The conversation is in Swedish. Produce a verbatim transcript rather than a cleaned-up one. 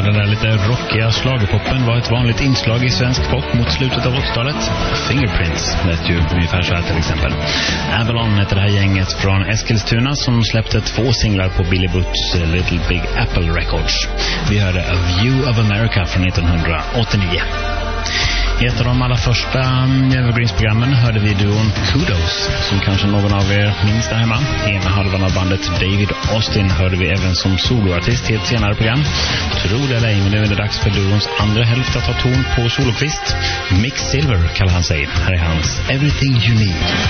den där lite rockiga schlagerpoppen var ett vanligt inslag i svensk pop mot slutet av åttiotalet. Fingerprints lät ju ungefär så här till exempel. Avalon heter det här gänget från Eskilstuna som släppte två singlar på Billy Butts Little Big Apple Records. Vi hörde A View of America från nittonhundraåttionio. I ett av de allra första Evergreens-programmen hörde vi duon Kudos, som kanske någon av er minns där hemma. Ena halvan av bandet David Austin hörde vi även som soloartist i ett senare program. Tror det eller ej, men nu är det dags för duons andra hälft att ta ton på solokvist. Mick Silver kallar han sig. Här är hans Everything You Need.